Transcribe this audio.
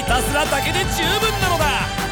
たすらだけで十分なのだ。